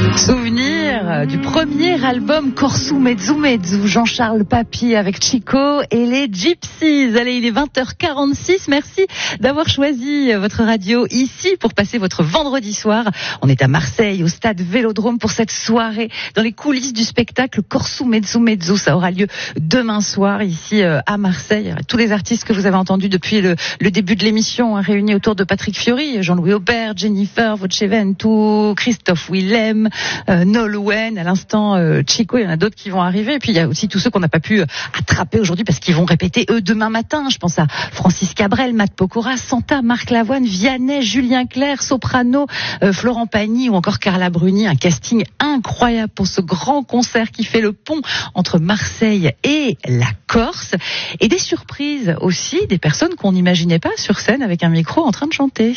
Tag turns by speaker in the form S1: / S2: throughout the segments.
S1: Souvenir du premier album Corso Mezzo Mezzo, Jean-Charles Papy avec Chico et les Gypsies. Allez, il est 20h46. Merci d'avoir choisi votre radio ici pour passer votre vendredi soir. On est à Marseille, au stade Vélodrome pour cette soirée dans les coulisses du spectacle Corso Mezzo Mezzo. Ça aura lieu demain soir ici à Marseille. Tous les artistes que vous avez entendus depuis le début de l'émission réunis autour de Patrick Fiori, Jean-Louis Aubert, Jennifer Voceventu, Christophe Willem, Nolwenn, à l'instant Chico, il y en a d'autres qui vont arriver. Et puis il y a aussi tous ceux qu'on n'a pas pu attraper aujourd'hui parce qu'ils vont répéter eux demain matin. Je pense à Francis Cabrel, Matt Pokora, Santa, Marc Lavoine, Vianney, Julien Clerc, Soprano, Florent Pagny ou encore Carla Bruni. Un casting incroyable pour ce grand concert qui fait le pont entre Marseille et la Corse. Et des surprises aussi, des personnes qu'on n'imaginait pas sur scène avec un micro en train de chanter.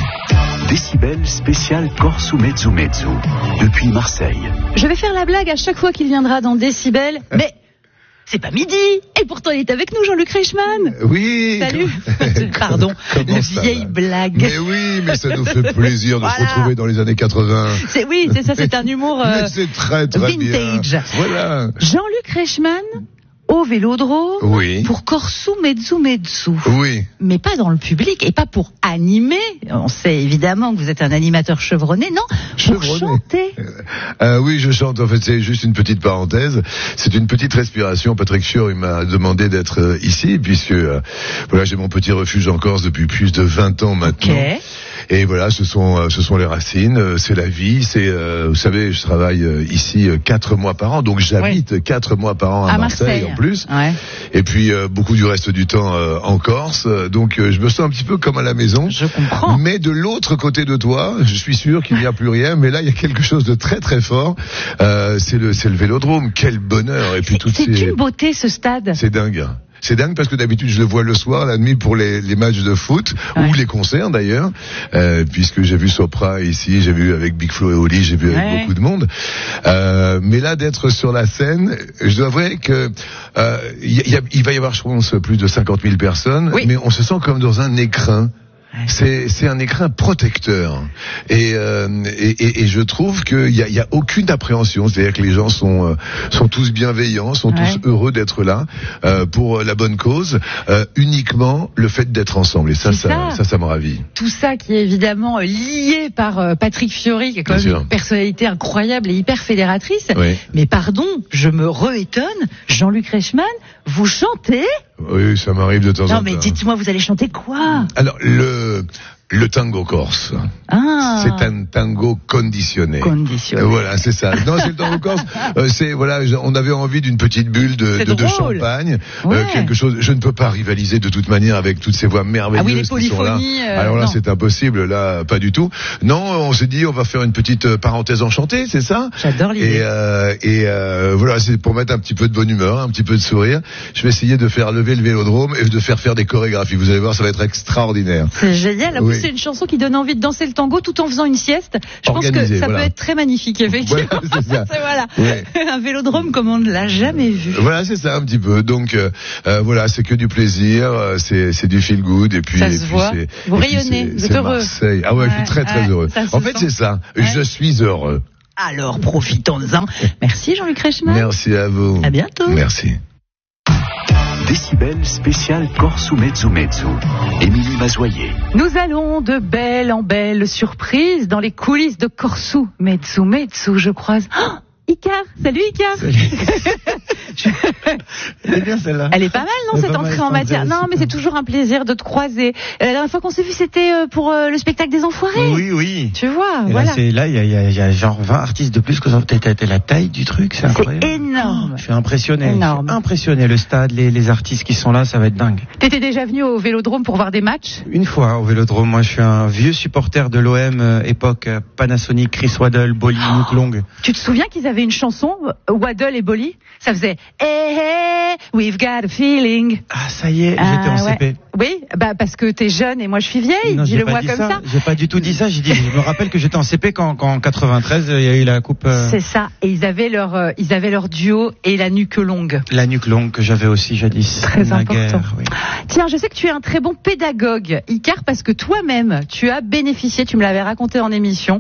S2: Décibel spécial Corso Mezzo Mezzo, depuis Marseille.
S1: Je vais faire la blague à chaque fois qu'il viendra dans Décibel, mais c'est pas midi. Et pourtant, il est avec nous, Jean-Luc Reichmann.
S3: Oui.
S1: Salut. Pardon, la vieille blague.
S3: Mais oui, mais ça nous fait plaisir de se retrouver dans les années 80.
S1: C'est ça, c'est un humour
S3: c'est très, très
S1: vintage.
S3: Bien. Voilà.
S1: Jean-Luc Reichmann au Vélodrome,
S3: oui,
S1: pour Corso Mezzo Mezzo.
S3: Oui.
S1: Mais pas dans le public et pas pour animer. On sait évidemment que vous êtes un animateur chevronné, non, pour chanter.
S3: Oui, je chante. En fait, c'est juste une petite parenthèse. C'est une petite respiration. Patrick Fiori m'a demandé d'être ici, puisque voilà, j'ai mon petit refuge en Corse depuis plus de 20 ans maintenant.
S1: Okay.
S3: Et voilà, ce sont les racines, c'est la vie. C'est, vous savez, je travaille ici 4 mois par an, donc j'habite 4 mois par an à Marseille en plus.
S1: Ouais.
S3: Et puis beaucoup du reste du temps en Corse. Donc je me sens un petit peu comme à la maison.
S1: Je comprends.
S3: Mais de l'autre côté de toi, je suis sûr qu'il n'y a plus rien. Mais là, il y a quelque chose de très très fort. C'est le Vélodrome. Quel bonheur. Et puis
S1: c'est une beauté ce stade.
S3: C'est dingue. C'est dingue parce que d'habitude je le vois le soir, la nuit pour les matchs de foot ou les concerts d'ailleurs, puisque j'ai vu Sopra ici, j'ai vu avec Big Flo et Oli, j'ai vu avec beaucoup de monde. Mais là d'être sur la scène, je dois avouer que il va y avoir je pense plus de 50 000 personnes, mais on se sent comme dans un écrin. C'est un écrin protecteur et je trouve qu'il y a aucune appréhension, c'est-à-dire que les gens sont tous bienveillants, sont tous heureux d'être là pour la bonne cause, uniquement le fait d'être ensemble et ça me ravit.
S1: Tout ça qui est évidemment lié par Patrick Fiori qui est quand même une personnalité incroyable et hyper fédératrice. Mais pardon, je me réétonne, Jean-Luc Reichmann, vous chantez ?
S3: Oui, ça m'arrive de temps en temps.
S1: Non, mais dites-moi, vous allez chanter quoi ?
S3: Alors, le tango corse.
S1: Ah.
S3: C'est un tango conditionné. Voilà, c'est ça. Non, c'est le tango corse. On avait envie d'une petite bulle de champagne, quelque chose. Je ne peux pas rivaliser de toute manière avec toutes ces voix merveilleuses.
S1: Ah oui, les polyphonies.
S3: Alors là, c'est impossible. Là, pas du tout. Non, on s'est dit, on va faire une petite parenthèse enchantée, c'est ça ?
S1: J'adore l'idée.
S3: Et voilà, c'est pour mettre un petit peu de bonne humeur, un petit peu de sourire. Je vais essayer de faire lever le Vélodrome et de faire des chorégraphies. Vous allez voir, ça va être extraordinaire.
S1: C'est génial. C'est une chanson qui donne envie de danser le tango tout en faisant une sieste. Je pense que ça peut être très magnifique, effectivement.
S3: Voilà, c'est ça.
S1: Un vélodrome comme on ne l'a jamais vu.
S3: Voilà, c'est ça un petit peu. Donc voilà, c'est que du plaisir, c'est du feel good et puis
S1: ça se voit. Vous rayonnez, vous êtes heureux.
S3: Marseille. Ah ouais, je suis très très heureux. En fait, c'est ça. Je suis heureux.
S1: Alors profitons-en. Merci Jean-Luc Reichmann.
S3: Merci à vous.
S1: À bientôt.
S3: Merci.
S2: Décibel spécial Corso Mezzo Mezzo, Émilie Mazoyer.
S1: Nous allons de belle en belle surprise dans les coulisses de Corso Mezzo Mezzo. Je croise Icar. Salut Icar.
S4: Salut. Elle est bien celle-là.
S1: Elle est pas mal, non, cette entrée en matière. Non, mais c'est toujours un plaisir de te croiser. La dernière fois qu'on s'est vu, c'était pour le spectacle des Enfoirés.
S4: Oui.
S1: Tu vois,
S4: et
S1: voilà.
S4: Là, il y a genre 20 artistes de plus que ça. T'as la taille du truc, c'est incroyable.
S1: C'est énorme.
S4: Je suis impressionné.
S1: Énorme.
S4: Impressionné. Le stade, les artistes qui sont là, ça va être dingue.
S1: T'étais déjà venu au Vélodrome pour voir des matchs ?
S4: Une fois au Vélodrome. Moi, je suis un vieux supporter de l'OM, époque Panasonic, Chris Waddle, Bolly, Luke Long.
S1: Tu te souviens qu'ils avaient avait une chanson, Waddle et Bolly, ça faisait hey, hey, we've got a feeling.
S4: Ah, ça y est, j'étais en CP.
S1: Oui, parce que t'es jeune et moi je suis vieille, dis-le-moi comme ça.
S4: J'ai pas du tout dit ça, je me rappelle que j'étais en CP quand en 93, il y a eu la coupe.
S1: C'est ça, et ils avaient leur duo et la nuque longue.
S4: La nuque longue que j'avais aussi jadis.
S1: Très important.
S4: Guerre, oui.
S1: Tiens, je sais que tu es un très bon pédagogue, Icar, parce que toi-même, tu as bénéficié, tu me l'avais raconté en émission,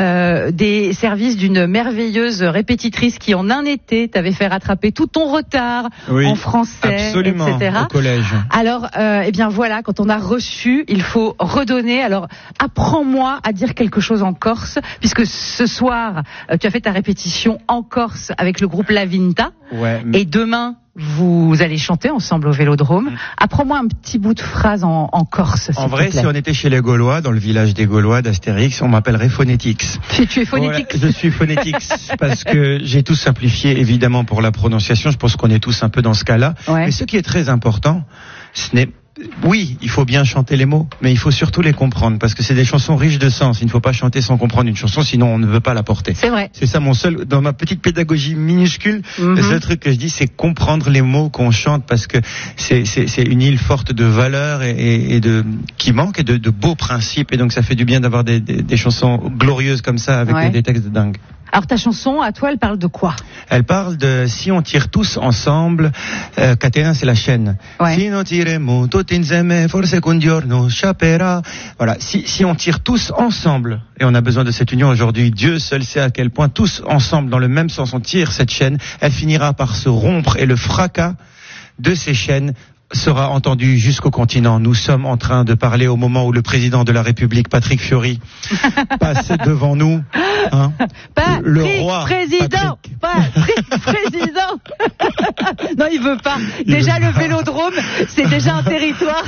S1: des services d'une merveilleuse répétitrice qui en un été t'avait fait rattraper tout ton retard en français,
S4: absolument,
S1: etc.
S4: Au collège.
S1: Alors, eh bien voilà, quand on a reçu, il faut redonner. Alors, apprends-moi à dire quelque chose en corse, puisque ce soir, tu as fait ta répétition en Corse avec le groupe La Vinta.
S4: Ouais.
S1: Et demain, vous allez chanter ensemble au Vélodrome. Apprends-moi un petit bout de phrase en Corse.
S4: En vrai, si on était chez les Gaulois, dans le village des Gaulois d'Astérix, on m'appellerait Phonetix.
S1: Tu es Phonetix.
S4: Voilà, je suis Phonetix parce que j'ai tout simplifié évidemment pour la prononciation. Je pense qu'on est tous un peu dans ce cas-là.
S1: Ouais.
S4: Mais ce qui est très important, ce n'est oui, il faut bien chanter les mots, mais il faut surtout les comprendre, parce que c'est des chansons riches de sens. Il ne faut pas chanter sans comprendre une chanson, sinon on ne veut pas la porter.
S1: C'est vrai.
S4: C'est ça mon seul, dans ma petite pédagogie minuscule, le seul truc que je dis, c'est comprendre les mots qu'on chante, parce que c'est une île forte de valeurs et qui manque, et de beaux principes, et donc ça fait du bien d'avoir des chansons glorieuses comme ça, avec des textes de dingue.
S1: Alors ta chanson, à toi, elle parle de quoi? Elle
S4: parle de si on tire tous ensemble, catena c'est la chaîne. Si on tiremo tutti insieme, forse un giorno sciaperà. Voilà, si on tire tous ensemble, et on a besoin de cette union aujourd'hui, Dieu seul sait à quel point tous ensemble, dans le même sens, on tire cette chaîne, elle finira par se rompre, et le fracas de ces chaînes sera entendu jusqu'au continent. Nous sommes en train de parler au moment où le président de la République, Patrick Fiori, passe devant nous. Hein, le roi
S1: président, Patrick président. Non, il veut pas. Déjà le Vélodrome, c'est déjà un territoire.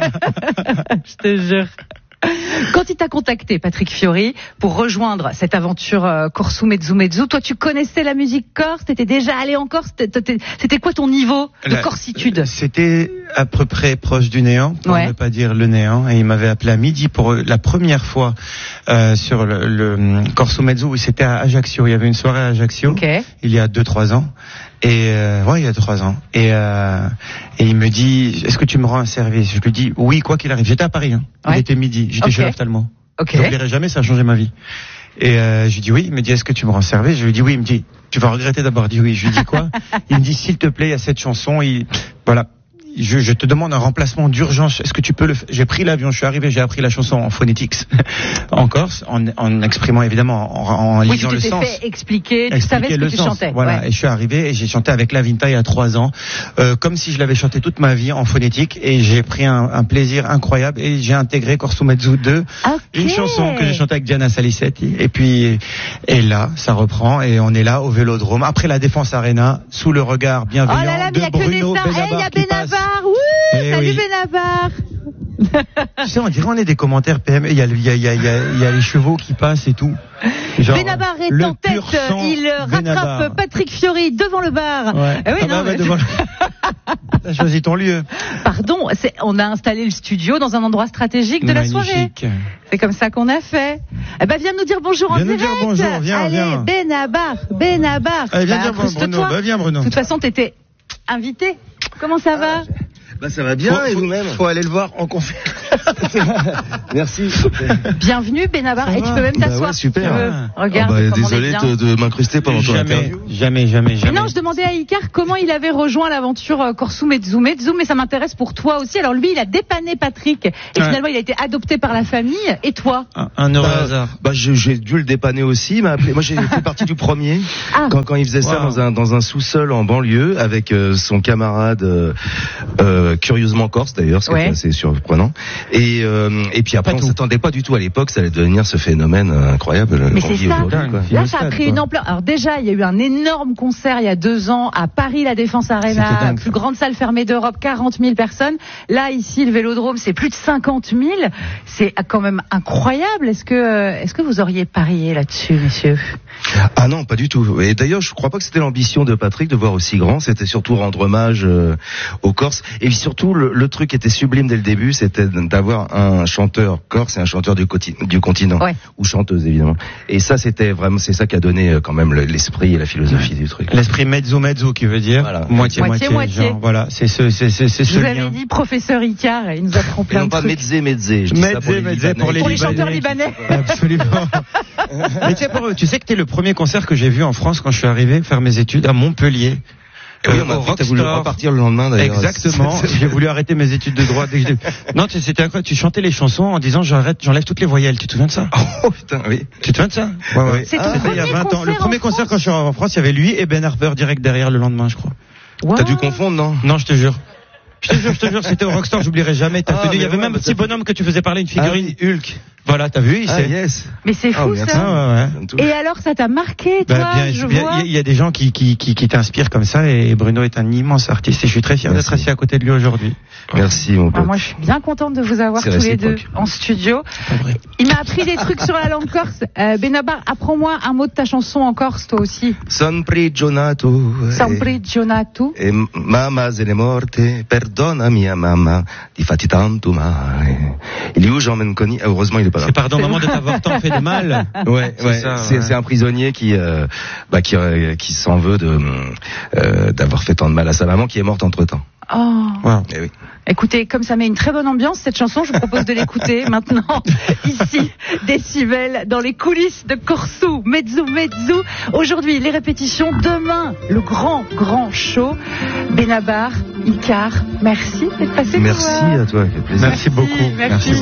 S1: Je te jure. Quand il t'a contacté, Patrick Fiori, pour rejoindre cette aventure Corsu Mezzu Mezzu, toi tu connaissais la musique corse, t'étais déjà allé en Corse, c'était quoi ton niveau de corsitude? C'était
S4: à peu près proche du néant, pour ne pas dire le néant, et il m'avait appelé à midi pour la première fois sur le Corsu Mezzu, c'était à Ajaccio, il y avait une soirée à Ajaccio, il y a 2-3 ans. Et il y a 3 ans. Et il me dit, est-ce que tu me rends un service? Je lui dis oui, quoi qu'il arrive. J'étais à Paris, hein. Il était midi. J'étais chez l'ophtalmo. Je n'oublierai jamais, ça a changé ma vie. Et je lui dis oui. Il me dit, est-ce que tu me rends service? Je lui dis oui. Il me dit, tu vas regretter d'avoir dit oui. Je lui dis quoi? Il me dit, s'il te plaît, il y a cette chanson. Voilà. Je te demande un remplacement d'urgence. Est-ce que tu peux le faire? J'ai pris l'avion, je suis arrivé, j'ai appris la chanson en phonetics, en Corse, en exprimant évidemment, en lisant le sens.
S1: Oui, tu t'es fait expliquer, tu savais ce que tu chantais.
S4: Voilà, et je suis arrivé et j'ai chanté avec La Vinta il y a 3 ans, comme si je l'avais chanté toute ma vie en phonétique, et j'ai pris un plaisir incroyable, et j'ai intégré Corsu Mezzu 2, une chanson que j'ai chantée avec Diana Salicetti, et là, ça reprend, et on est là au Vélodrome, après la Défense Arena, sous le regard bienveillant de Bruno Benabar qui passe.
S1: Salut Benabar.
S4: Tu sais, on dirait on est des commentaires PM. Il y a les chevaux qui passent et tout.
S1: Genre, Benabar est en tête. Il rattrape Patrick Fiori devant le bar.
S4: T'as choisi ton lieu.
S1: Pardon, on a installé le studio dans un endroit stratégique de la soirée. C'est comme ça qu'on a fait. Eh ben, viens nous dire bonjour en direct.
S4: Viens nous dire bonjour, viens.
S1: Allez, Benabar.
S4: Allez, viens dire Bruno. Viens, Bruno.
S1: De toute façon, t'étais invité. Comment ça va?
S5: Ça va bien, et vous-même?
S4: Faut aller le voir en conférence.
S5: Merci.
S1: Bienvenue Benabar, et tu peux même t'asseoir.
S5: Super.
S1: Regarde.
S5: Désolé de m'incruster pendant ton interview.
S4: Jamais.
S1: Non, je demandais à Icar comment il avait rejoint l'aventure Corsu Mezzu Mezzu, mais ça m'intéresse pour toi aussi. Alors lui, il a dépanné Patrick, et finalement il a été adopté par la famille. Et toi?
S4: Un heureux hasard.
S5: J'ai dû le dépanner aussi. Il m'a appelé. Moi, j'ai fait partie du premier quand il faisait ça dans un sous-sol en banlieue avec son camarade. Curieusement corse d'ailleurs, ce qui est assez surprenant. Et puis après, on s'attendait pas du tout à l'époque, ça allait devenir ce phénomène incroyable.
S1: Mais c'est ça. Là, ça a pris une ampleur. Alors déjà, il y a eu un énorme concert il y a 2 ans à Paris, la Défense Arena, plus grande salle fermée d'Europe, 40 000 personnes. Là, ici, le Vélodrome, c'est plus de 50 000. C'est quand même incroyable. Est-ce que vous auriez parié là-dessus, messieurs?
S5: Ah non, pas du tout. Et d'ailleurs, je crois pas que c'était l'ambition de Patrick de voir aussi grand. C'était surtout rendre hommage aux Corses. Et surtout, le truc qui était sublime dès le début, c'était d'avoir un chanteur corse et un chanteur du continent, ou chanteuse évidemment. Et ça, c'était vraiment, c'est ça qui a donné quand même l'esprit et la philosophie du truc.
S4: L'esprit mezzo qui veut dire moitié. Genre, voilà, c'est ce
S1: Vous
S4: lien.
S1: avez dit professeur Icare, il nous apprend plein de trucs.
S5: Mezzé. Je dis ça pour les
S1: chanteurs libanais.
S4: Absolument. Mais tu sais que t'es le premier concert que j'ai vu en France quand je suis arrivé faire mes études à Montpellier.
S5: Oui, t'as voulu repartir le lendemain d'ailleurs.
S4: Exactement. J'ai voulu arrêter mes études de droit. Non, c'était quoi? Tu chantais les chansons en disant j'enlève toutes les voyelles. Tu te souviens de ça?
S5: Oh putain, oui.
S4: Tu te souviens de ça? Ouais.
S1: C'était
S4: il y a 20 ans. Le premier concert quand je suis en France, il y avait lui et Ben Harper direct derrière le lendemain, je crois.
S5: T'as dû confondre, non?
S4: Non, je te jure. Je te jure, c'était au Rockstar, j'oublierai jamais. Il y avait même un petit bonhomme que tu faisais parler, une figurine.
S5: Hulk.
S4: Voilà, t'as vu,
S5: yes.
S1: Mais c'est fou, ça.
S4: Ouais.
S1: Et alors, ça t'a marqué, toi,
S4: il y a des gens qui t'inspirent comme ça, et Bruno est un immense artiste, et je suis très fier d'être assis à côté de lui aujourd'hui.
S5: Merci, mon pote.
S1: Moi, je suis bien contente de vous avoir tous les deux en studio. Il m'a appris des trucs sur la langue corse. Benabar, apprends-moi un mot de ta chanson en corse, toi aussi.
S5: Son prigionato.
S1: E
S5: mamma se ne morte, perdona mia mamma, di fatti tanto male. Il est où Jean Menconi? Heureusement, il est pas là.
S4: C'est pardon maman de t'avoir tant fait de mal.
S5: Ouais. C'est un prisonnier qui s'en veut d'avoir fait tant de mal à sa maman, qui est morte entre-temps.
S1: Oh.
S4: Wow.
S5: Eh oui.
S1: Écoutez, comme ça met une très bonne ambiance, cette chanson, je vous propose de l'écouter maintenant, ici, Décibel, dans les coulisses de Corsou, Mezzo. Aujourd'hui, les répétitions, demain, le grand show. Benabar, Icare, merci d'être passé.
S5: Merci à toi, quel plaisir.
S4: Merci beaucoup.
S1: Merci.